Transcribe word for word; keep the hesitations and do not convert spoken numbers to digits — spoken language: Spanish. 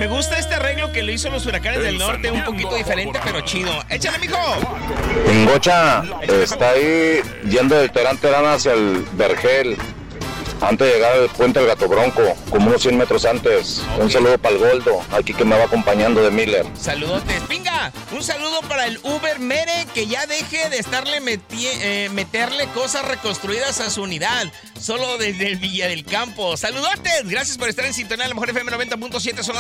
Me gusta este arreglo que lo hizo los Huracanes del Norte, un poquito diferente, pero chido. ¡Échale, mijo! Pingocha está ahí yendo del Terán Terán hacia el Vergel, antes de llegar al puente del Gato Bronco, como unos cien metros antes. Okay. Un saludo para el Goldo, aquí que me va acompañando de Miller. Saludotes. Pinga, un saludo para el Uber Mere, que ya deje de estarle meti- eh, meterle cosas reconstruidas a su unidad, solo desde el Villa del Campo. Saludotes, gracias por estar en sintonía. A la mejor F M noventa punto siete son las